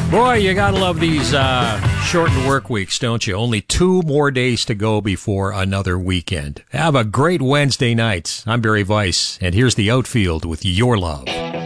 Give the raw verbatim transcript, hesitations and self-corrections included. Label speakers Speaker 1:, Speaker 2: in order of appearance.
Speaker 1: Boy, you gotta love these uh, shortened work weeks, don't you? Only two more days to go before another weekend. Have a great Wednesday night. I'm Barry Weiss, and here's the outfield with Your Love.